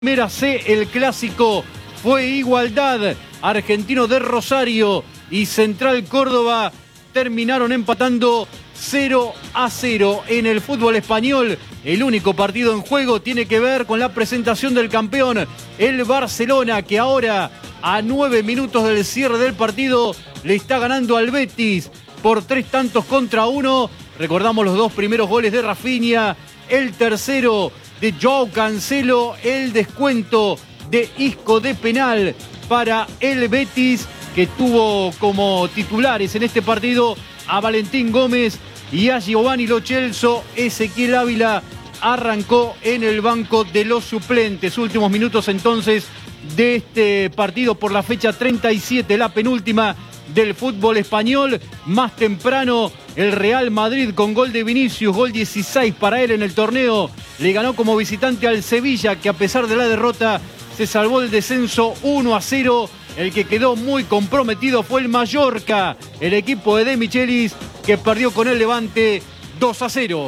Primera C, el clásico fue igualdad. Argentino de Rosario y Central Córdoba terminaron empatando 0-0 en el fútbol español. El único partido en juego tiene que ver con la presentación del campeón, el Barcelona, que ahora a 9 minutos del cierre del partido le está ganando al Betis por 3-1. Recordamos los dos primeros goles de Rafinha, el tercero de Joao Cancelo, el descuento de Isco de penal para el Betis, que tuvo como titulares en este partido a Valentín Gómez y a Giovanni Lo Celso. Ezequiel Ávila arrancó en el banco de los suplentes. Últimos minutos entonces de este partido por la fecha 37, la penúltima del fútbol español. Más temprano el Real Madrid con gol de Vinicius, gol 16 para él en el torneo, le ganó como visitante al Sevilla, que a pesar de la derrota se salvó del descenso 1-0. El que quedó muy comprometido fue el Mallorca, el equipo de Michelis, que perdió con el Levante 2-0.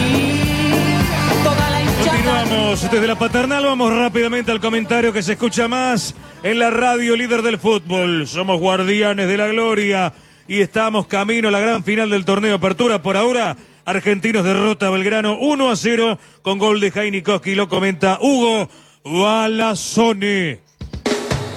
Continuamos desde la Paternal, vamos rápidamente al comentario que se escucha más en la radio líder del fútbol. Somos guardianes de la gloria y estamos camino a la gran final del torneo Apertura. Por ahora, Argentinos derrota a Belgrano 1-0 con gol de Heinikowski, lo comenta Hugo Balazzoni.